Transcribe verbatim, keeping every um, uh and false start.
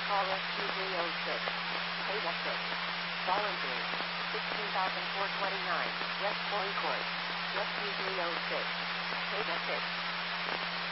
call S Q three oh six. Data six. Volunteers. sixteen thousand four hundred twenty-nine. West Point Court. S Q three oh six. Data six.